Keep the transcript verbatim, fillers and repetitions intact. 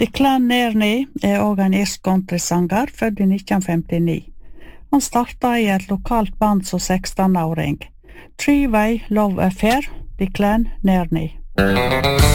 Declan Nearney er også en irsk countrysanger, født i nitten femtini. Han startet i et lokalt band som seksten-åring. Three-Way Love Affair, Declan Nearney.